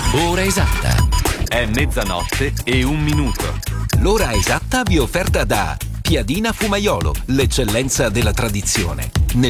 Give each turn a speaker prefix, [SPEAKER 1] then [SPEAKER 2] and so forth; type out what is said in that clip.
[SPEAKER 1] Ora esatta.
[SPEAKER 2] È mezzanotte e un minuto.
[SPEAKER 1] L'ora esatta vi è offerta da Piadina Fumaiolo, l'eccellenza della tradizione.